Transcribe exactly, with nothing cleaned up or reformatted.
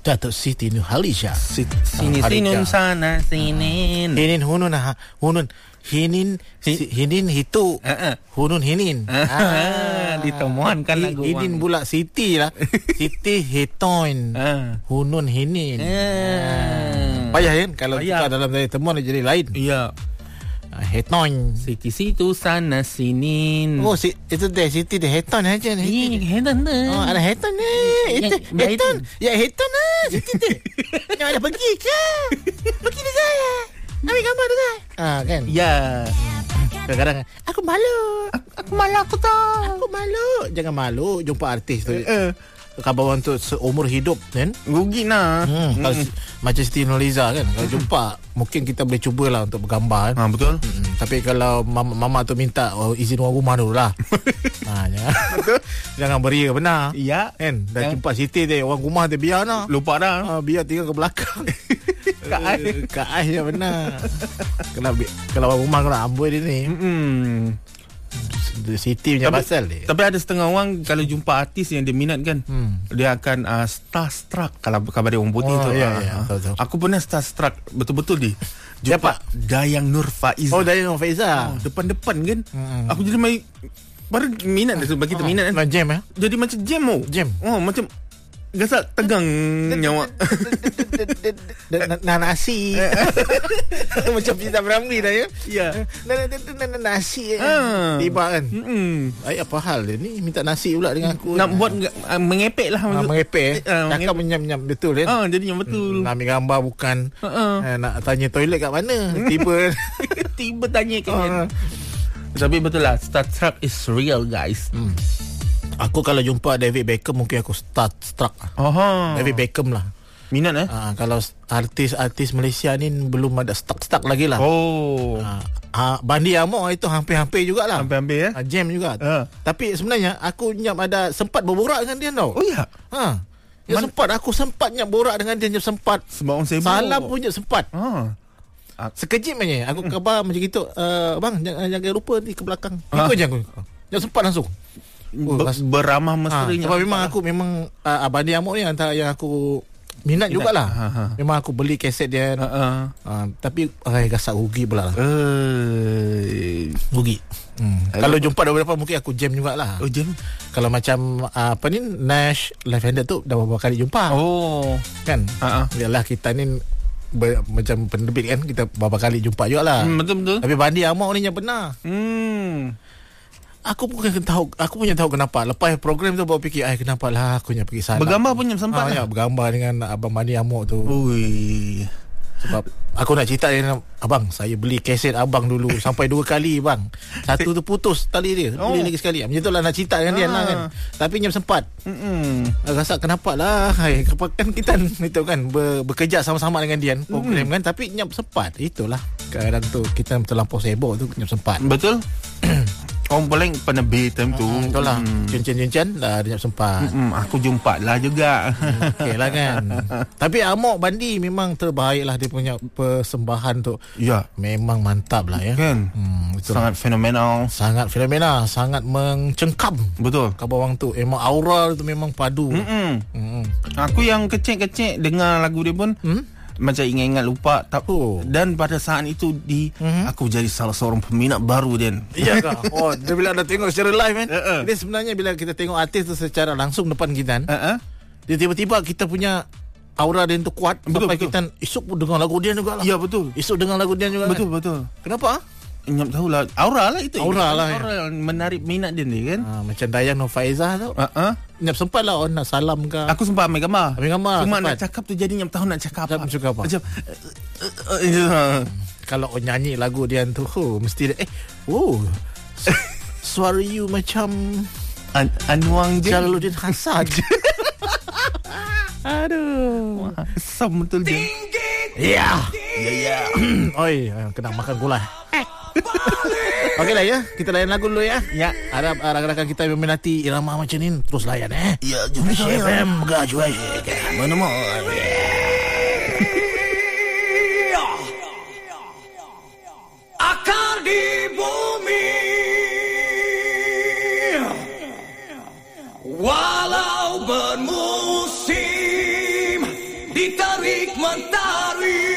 Datuk Siti Nurhaliza. Sini sinun sana sinin. Hinin hunun ha hunun hinin si, hinin hitu. Uh-uh. Hunun hinin. Ah, ditemuan kan lagu. Hinin pula Siti lah. Siti hiton. Ah. Hunun hinin. Ah. Payah kan kalau Payah. tukar dalam dari temuan dia jadi lain. Ya. Heton. Siti situ sana sinin. Oh, si, itu deh Siti deh Heton aja nih. Iya, hetan tu. Oh, ada Heton ni. Itu Ya, Heton. Ya Heton lah Siti tu. Yang ada pergi ke? Pergi dengan saya. Ambil gambar tu kan? Ah kan? Ya. Kadang-kadang aku malu. Aku, aku malu aku tahu. Aku malu. Jangan malu jumpa artis tu. Uh, Khabar untuk seumur hidup kan? rugi nah. Hmm, kalau Mm. si- macam Siti Nurhaliza kan, kalau jumpa mungkin kita boleh cubalah untuk bergambar kan. Ha, betul. Hmm, tapi kalau mama, mama tu minta oh, izin orang rumah dulu lah. ha, jangan jangan beria benar. Ya. Kan dah Ya. jumpa Siti dia orang rumah dia biar lah. Lupa dah. Ha, biar tinggal ke belakang. Kak Ai. Eh, Kak Ai ya benar. Kalau bi- kalau orang rumah kena amboi dia ni. Hmm. Siti punya Tapi- pasal dia. Tapi ada setengah orang kalau jumpa artis yang dia minat kan, Hmm. dia akan uh, starstruck kalau khabar dia orang putih Oh, tu. ya, Ah, ya, ah. tahu, tahu. Aku pernah starstruck betul-betul di Siapa? jumpa Dayang Nur Faiza. Oh, dari Nur Faiza. Oh, depan-depan kan. Hmm. Aku jadi main baru minat dia tu bagi kita minat kan. Nak jam eh? Jadi macam jam oh. Jam. Oh, macam gasak tegang nyawa. Nak nasi. Macam cerita Ramli dah ya. Ya. Nak nasi. Ah. Tiba kan. Hmm. Ay, apa hal dia ni minta nasi pula dengan aku. Nak buat uh, mengepek lah. ah, mengepek. Ah, Cakap mengepek. menyam-nyam betul kan. Ah, jadi yang betul. Nak ambil gambar bukan. Uh-uh. Eh, nak tanya toilet kat mana. Tiba. Tiba tanya kan. Ah. Tapi betul lah, starstruck is real guys. Hmm. Aku kalau jumpa David Beckham mungkin aku start struck. Aha. David Beckham lah. Minat eh? Ah, kalau artis-artis Malaysia ni belum ada stuck-stuck lagi lah. Oh. Ah, ah, Bandi Amok itu hampir-hampir jugalah. Hampir-hampir ya? Ah, jam juga. Ah. Tapi sebenarnya aku nyap ada sempat berborak dengan dia tau. Oh ya. Ha. Ya Man- sempat aku sempat nyap borak dengan dia nyap sempat. Sebab orang sibuk. Salam pun nyap sempat. Ah. Sekejap aja aku khabar macam gitu. Uh, bang jangan jangan lupa ni ke belakang. Ah. Itu aja aku. Nyap sempat langsung. Oh, Ber- pas- beramah Ha, mesterinya. sebab memang aku memang uh, Abang Dia Amok ni antara yang aku minat jugalah. Ha, ha. Memang aku beli kaset dia. Ha, ha. Uh, tapi ay, gasak rugi pula lah. Eh. Rugi. Hmm. Kalau jumpa dah berapa mungkin aku jam jugalah. Oh, jam. Kalau macam uh, apa ni Nash Left-Handed tu dah beberapa kali jumpa. Oh. Kan? Ha, ha. Yalah kita ni ber, macam penerbit kan kita beberapa kali jumpa jugalah. Hmm, betul betul. Tapi Bandi Amok ni yang pernah. Hmm. Aku pun tahu aku punya tahu kenapa. Lepas program tu baru fikir ai kenapa lah aku punya pergi sana. Bergambar pun yang sempat Ah, ya, lah. bergambar dengan Abang Bandi Amok tu. Ui. Sebab aku nak cerita dia, abang saya beli kaset abang dulu sampai dua kali bang. Satu tu putus tali dia. Oh. Beli lagi sekali. Macam tu lah nak cerita dengan dia Ah. lah kan. Tapi nyam sempat. Hmm. Rasa kenapa lah hai, kan kita itu kan ber, bekerja sama-sama dengan dia program kan. Tapi nyam sempat. Itulah kadang tu kita terlampau sibuk tu nyam sempat. Betul. Orang paling pernah B time tu. Hmm, betul lah. Hmm. Cincin-cincin dah ada nyam sempat. Hmm, aku jumpa lah juga. Okey lah kan. Tapi Amok Bandi memang terbaik lah dia punya persembahan tu. Ya. Memang mantap lah ya. Kan? Hmm, betul. Sangat fenomenal. Sangat fenomena, sangat mencengkam. Betul. Khabar orang tu memang aura tu memang padu. Hmm. Hmm. Aku yang kecil-kecil dengar lagu dia pun Hmm? macam ingat-ingat lupa tak. Oh. Dan pada saat itu di Mhm. aku jadi salah seorang peminat baru Dan. Iya kah? Oh, dia bila dah tengok secara live kan. Uh-uh. Dia sebenarnya bila kita tengok artis tu secara langsung depan kita, Uh-uh. dia tiba-tiba kita punya aura dia tu kuat. Betul, sampai betul. kita esok pun dengar lagu dia juga lah. Ya betul. Esok dengar lagu dia juga. Betul Kan? betul. Kenapa? Nyam tahulah aura lah itu. Aura lah, ya. Aura yang menarik minat dia ni kan. Ha, macam Dayang Nur Faiza tu. Uh-uh. Nyap sempat lah orang nak salam ke. Aku sempat ambil gambar. Ambil gambar, Cuma sempat. nak cakap tu jadi nyam tahu nak cakap apa. Macam cakap apa? Macam uh, uh, uh, uh. Kalau orang nyanyi lagu dia tu, oh, mesti dia, eh, oh, su- suara you macam An- Anwang je. Jalaluddin Hasan. Aduh. Asam betul je. Ya. Ya ya. Oi, kena makan gula. Okeylah ya, kita layan lagu dulu ya. Ya. Harap uh, rakan-rakan kita yang meminati irama macam ni terus layan eh. Ya, jom F M gaju aja. Mana mau? Akar di bumi, walau bermusim terik mentari.